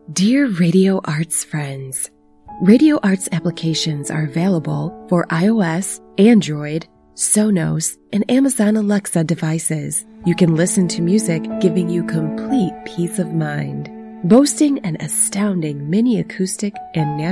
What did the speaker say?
Dear Radio Arts friends, Radio Arts applications are available for iOS, Android, Sonos, and Amazon Alexa devices. You can listen to music giving you complete peace of mind. Boasting an astounding mini acoustic and natural